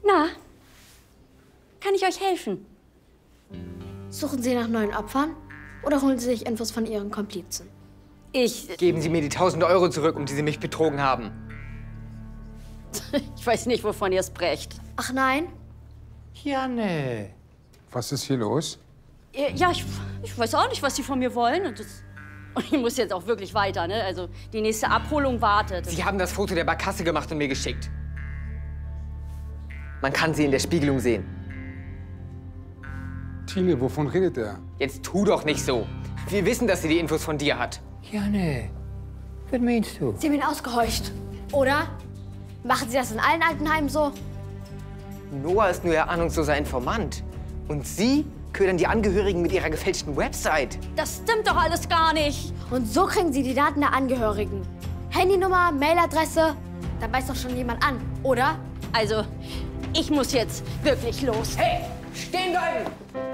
Na, kann ich euch helfen? Suchen Sie nach neuen Opfern oder holen Sie sich Infos von Ihren Komplizen? Geben Sie mir die 1.000 Euro zurück, um die Sie mich betrogen haben. Ich weiß nicht, wovon ihr sprecht. Ach nein? Janne. Was ist hier los? Ja, ich weiß auch nicht, was sie von mir wollen. Und ich muss jetzt auch wirklich weiter, ne? Also, die nächste Abholung wartet. Sie haben das Foto der Barkasse gemacht und mir geschickt. Man kann sie in der Spiegelung sehen. Tine, wovon redet er? Jetzt tu doch nicht so. Wir wissen, dass sie die Infos von dir hat. Janne, was meinst du? Sie haben ihn ausgehorcht, oder? Machen Sie das in allen Altenheimen so? Noah ist nur ihr ahnungsloser Informant. Und Sie ködern die Angehörigen mit ihrer gefälschten Website. Das stimmt doch alles gar nicht. Und so kriegen Sie die Daten der Angehörigen. Handynummer, Mailadresse, da weist doch schon jemand an, oder? Also, ich muss jetzt wirklich los. Hey, stehen bleiben!